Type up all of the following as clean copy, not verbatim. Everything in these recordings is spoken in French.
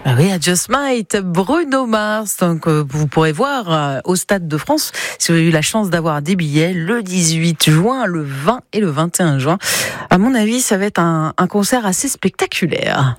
Ah oui, à Just Might, Bruno Mars. Donc, vous pourrez voir au Stade de France, si vous avez eu la chance d'avoir des billets, le 18 juin, le 20 et le 21 juin. À mon avis, ça va être un concert assez spectaculaire.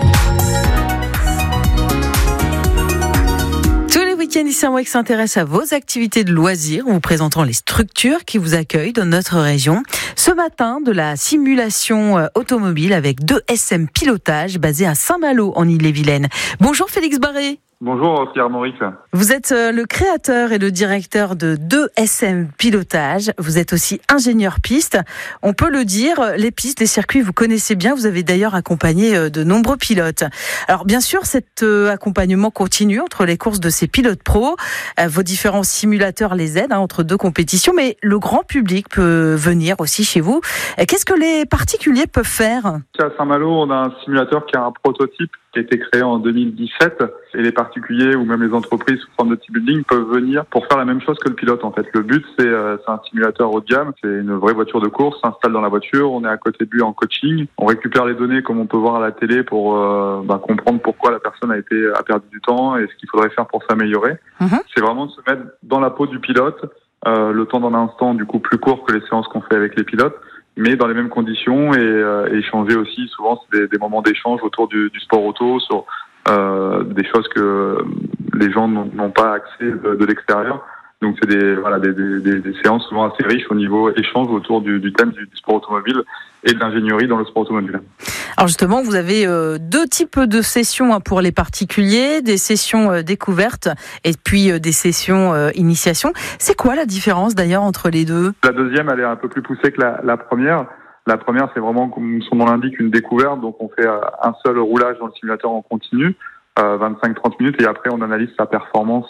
Ici à moi qui s'intéresse à vos activités de loisirs en vous présentant les structures qui vous accueillent dans notre région. Ce matin, de la simulation automobile avec 2SM Pilotage basé à Saint-Malo en Ille-et-Vilaine. Bonjour Félix Barré. Bonjour Pierre Maurice. Vous êtes le créateur et le directeur de 2SM Pilotage. Vous êtes aussi ingénieur piste. On peut le dire, les pistes, les circuits, vous connaissez bien. Vous avez d'ailleurs accompagné de nombreux pilotes. Alors bien sûr, cet accompagnement continue entre les courses de ces pilotes pros. Vos différents simulateurs les aident entre deux compétitions, mais le grand public peut venir aussi chez vous. Qu'est-ce que les particuliers peuvent faire ? À Saint-Malo, on a un simulateur qui a un prototype qui a été créé en 2017 et les particuliers ou même les entreprises sous forme de team building peuvent venir pour faire la même chose que le pilote en fait. Le but c'est un simulateur haut de gamme, c'est une vraie voiture de course, on s'installe dans la voiture, on est à côté de lui en coaching, on récupère les données comme on peut voir à la télé pour comprendre pourquoi la personne a perdu du temps et ce qu'il faudrait faire pour s'améliorer. C'est vraiment de se mettre dans la peau du pilote, le temps d'un instant du coup plus court que les séances qu'on fait avec les pilotes, mais dans les mêmes conditions et échanger aussi. Souvent, c'est des moments d'échange autour du sport auto, sur des choses que les gens n'ont pas accès de l'extérieur. Donc, c'est des séances souvent assez riches au niveau échange autour du thème du sport automobile et de l'ingénierie dans le sport automobile. Alors justement, vous avez deux types de sessions pour les particuliers, des sessions découvertes et puis des sessions initiation. C'est quoi la différence d'ailleurs entre les deux ? La deuxième, elle est un peu plus poussée que la première. La première, c'est vraiment, comme son nom l'indique, une découverte. Donc on fait un seul roulage dans le simulateur en continu, 25-30 minutes, et après on analyse sa performance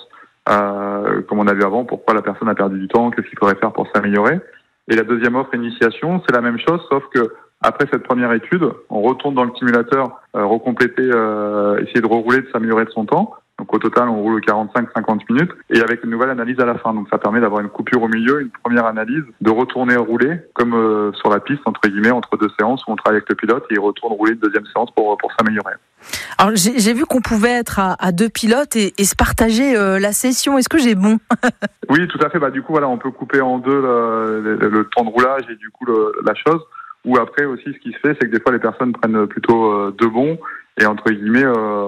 comme on a vu avant, pourquoi la personne a perdu du temps, qu'est-ce qu'il faudrait faire pour s'améliorer. Et la deuxième offre initiation, c'est la même chose, sauf que après cette première étude, on retourne dans le simulateur, recompléter, essayer de rerouler, de s'améliorer de son temps. Donc au total, on roule 45-50 minutes et avec une nouvelle analyse à la fin. Donc ça permet d'avoir une coupure au milieu, une première analyse, de retourner rouler comme sur la piste, entre guillemets, entre deux séances où on travaille avec le pilote et il retourne rouler une deuxième séance pour s'améliorer. Alors j'ai vu qu'on pouvait être à deux pilotes et se partager la session. Est-ce que j'ai bon ? Oui, tout à fait. Du coup, voilà, on peut couper en deux le temps de roulage et du coup la chose. Ou après aussi, ce qui se fait, c'est que des fois les personnes prennent plutôt deux bons et entre guillemets,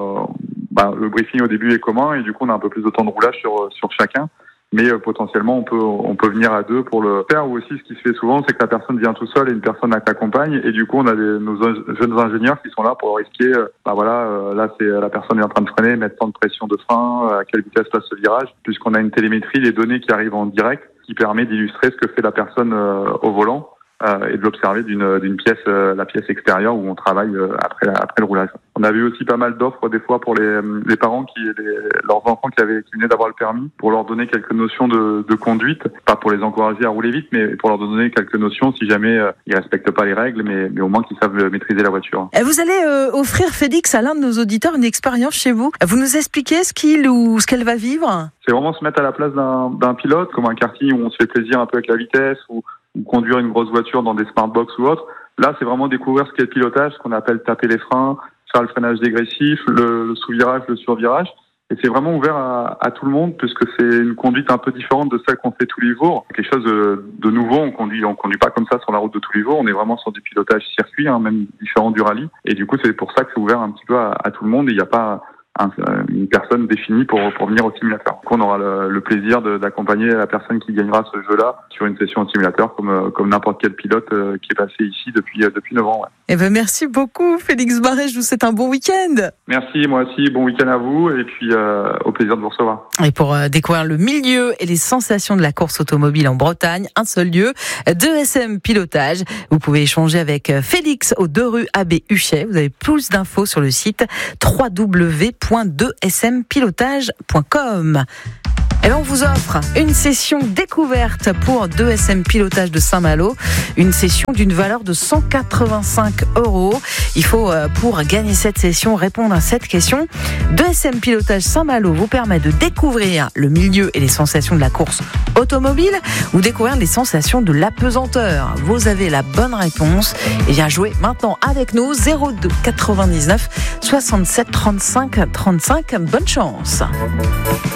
le briefing au début est commun et du coup on a un peu plus de temps de roulage sur chacun. Mais potentiellement on peut venir à deux pour le faire. Ou aussi, ce qui se fait souvent, c'est que la personne vient tout seul et une personne l'accompagne et du coup on a nos jeunes ingénieurs qui sont là pour risquer. Là c'est la personne est en train de freiner, mettre tant de pression de frein, à quelle vitesse passe ce virage, puisqu'on a une télémétrie, les données qui arrivent en direct, qui permet d'illustrer ce que fait la personne au volant. Et de l'observer d'une pièce, la pièce extérieure où on travaille après le roulage. On avait aussi pas mal d'offres des fois pour les parents leurs enfants qui venaient d'avoir le permis, pour leur donner quelques notions de conduite, pas pour les encourager à rouler vite, mais pour leur donner quelques notions si jamais ils respectent pas les règles, mais au moins qu'ils savent maîtriser la voiture. Et vous allez offrir, Félix, à l'un de nos auditeurs une expérience chez vous. Vous nous expliquez ce qu'elle va vivre ? C'est vraiment se mettre à la place d'un pilote, comme un karting où on se fait plaisir un peu avec la vitesse ou conduire une grosse voiture dans des smartbox ou autre. Là, c'est vraiment découvrir ce qu'est le pilotage, ce qu'on appelle taper les freins, faire le freinage dégressif, le sous-virage, le sur-virage. Et c'est vraiment ouvert à tout le monde, puisque c'est une conduite un peu différente de celle qu'on fait tous les jours. Quelque chose de nouveau, on conduit pas comme ça sur la route de tous les jours. On est vraiment sur du pilotage circuit, même différent du rallye. Et du coup, c'est pour ça que c'est ouvert un petit peu à tout le monde. Et il n'y a pas une personne définie pour venir au simulateur. Donc on aura le plaisir d'accompagner la personne qui gagnera ce jeu-là sur une session au simulateur comme n'importe quel pilote qui est passé ici depuis 9 ans. Ouais. Eh ben merci beaucoup Félix Barré, je vous souhaite un bon week-end. Merci, moi aussi, bon week-end à vous et puis au plaisir de vous recevoir. Et pour découvrir le milieu et les sensations de la course automobile en Bretagne, un seul lieu, 2SM Pilotage. Vous pouvez échanger avec Félix aux 2 rue Abbé Huchet. Vous avez plus d'infos sur le site www.2smpilotage.com. Et on vous offre une session découverte pour 2SM Pilotage de Saint-Malo, une session d'une valeur de 185 €. Il faut, pour gagner cette session, répondre à cette question. 2SM Pilotage Saint-Malo vous permet de découvrir le milieu et les sensations de la course automobile ou découvrir les sensations de l'apesanteur. Vous avez la bonne réponse. Et bien jouez maintenant avec nous, 02 99 67 35 35. Bonne chance.